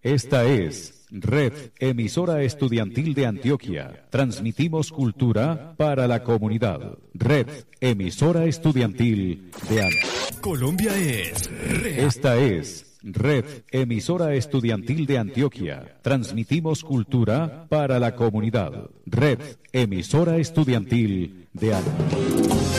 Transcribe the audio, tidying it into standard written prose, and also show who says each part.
Speaker 1: Esta es Red Emisora Estudiantil de Antioquia. Transmitimos cultura para la comunidad. Red Emisora Estudiantil de Antioquia.
Speaker 2: Colombia es Red.
Speaker 1: Esta es Red Emisora Estudiantil de Antioquia. Transmitimos cultura para la comunidad. Red Emisora Estudiantil de Antioquia.